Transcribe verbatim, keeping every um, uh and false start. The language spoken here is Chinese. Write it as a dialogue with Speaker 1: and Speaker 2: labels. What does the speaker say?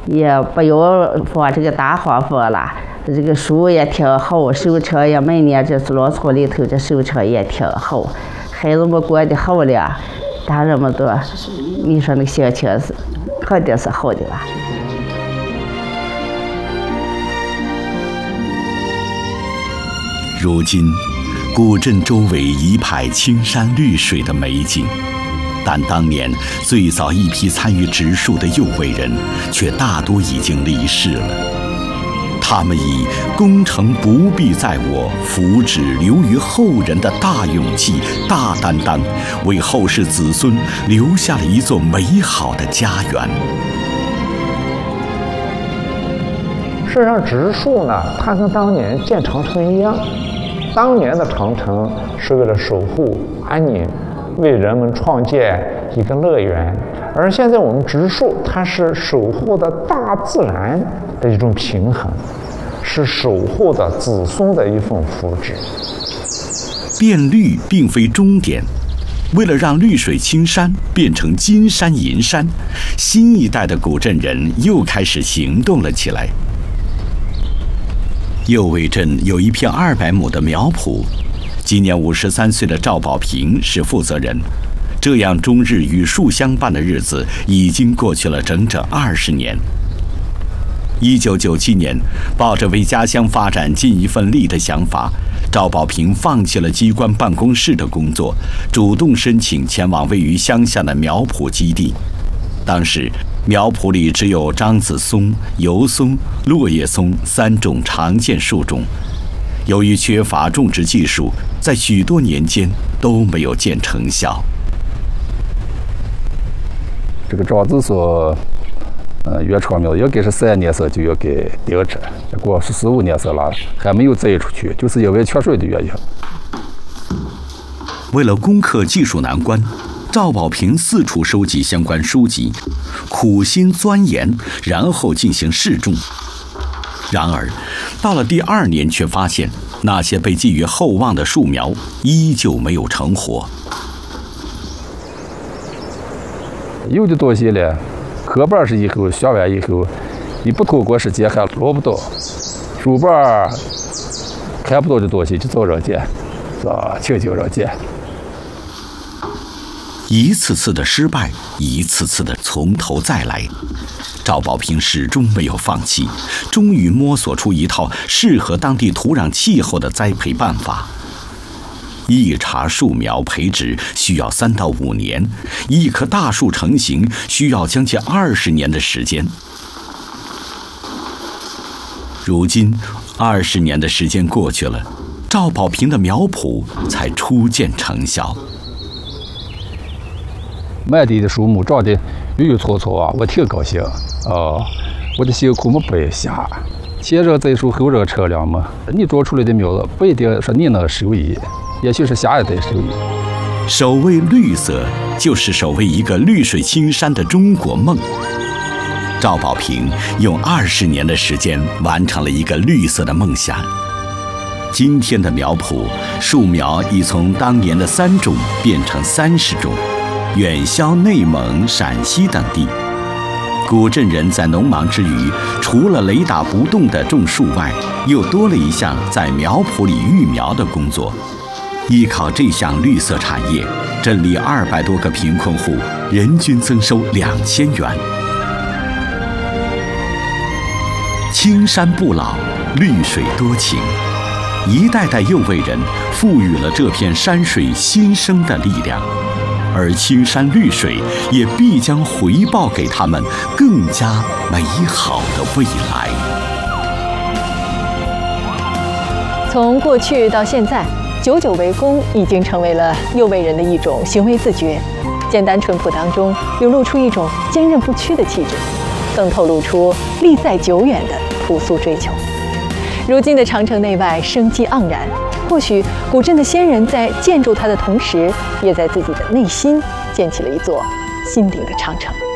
Speaker 1: 也不有放这个大黄蜂了。这个树也挺好，收成也每年这是农村里头这收成也挺好，孩子们过得好了，大人们都，你说那个心情是肯定是好的吧。
Speaker 2: 如今，古镇周围一派青山绿水的美景，但当年最早一批参与植树的幼伟人，却大多已经离世了。他们以功成不必在我，福祉留于后人的大勇气、大担当，为后世子孙留下了一座美好的家园。
Speaker 3: 事实上，植树呢，它跟当年建长城一样，当年的长城是为了守护安宁，为人们创建一个乐园，而现在我们植树，它是守护的大自然的一种平衡，是守护的子孙的一份福祉。
Speaker 2: 变绿并非终点，为了让绿水青山变成金山银山，新一代的古镇人又开始行动了起来。右卫镇有一片二百亩的苗圃，今年五十三岁的赵宝平是负责人。这样终日与树相伴的日子已经过去了整整二十年。一九九七年，抱着为家乡发展尽一份力的想法，赵宝平放弃了机关办公室的工作，主动申请前往位于乡下的苗圃基地。当时，苗圃里只有樟子松、油松、落叶松三种常见树种。由于缺乏种植技术，在许多年间都没有见成效。
Speaker 4: 这个樟子树，呃，原创苗要给是三年色就要给定植，结果是十五年色了，还没有栽出去，就是因为缺水的原因。
Speaker 2: 为了攻克技术难关，赵宝平四处收集相关书籍，苦心钻研，然后进行试种。然而，到了第二年，却发现那些被寄予厚望的树苗依旧没有成活。
Speaker 4: 有的东西呢，壳瓣是以后学完以后，你不通过时间还落不到，书瓣看不到的东西就找人捡，是吧？请求人捡。
Speaker 2: 一次次的失败，一次次的从头再来，赵宝平始终没有放弃，终于摸索出一套适合当地土壤气候的栽培办法。一茬树苗培植需要三到五年，一棵大树成型需要将近二十年的时间。如今，二十年的时间过去了，赵宝平的苗圃才初见成效。
Speaker 4: 满地的树木长得绿绿葱葱啊，我挺高兴啊、哦！我的辛苦没白瞎。前人栽树，后人乘凉嘛。你种出来的苗子不一定说你能收益，也许是下一代收益。
Speaker 2: 守卫绿色，就是守卫一个绿水青山的中国梦。赵宝平用二十年的时间完成了一个绿色的梦想。今天的苗圃，树苗已从当年的三种变成三十种。远销内蒙、陕西等地。古镇人在农忙之余，除了雷打不动的种树外，又多了一项在苗圃里育苗的工作。依靠这项绿色产业，镇里二百多个贫困户人均增收两千元。青山不老，绿水多情，一代代幼卫人赋予了这片山水新生的力量。而青山绿水也必将回报给他们更加美好的未来。
Speaker 5: 从过去到现在，久久为功已经成为了幼卫人的一种行为自觉。简单淳朴当中流露出一种坚韧不屈的气质，更透露出历在久远的朴素追求。如今的长城内外生机盎然。或许古镇的先人在建筑它的同时，也在自己的内心建起了一座心灵的长城。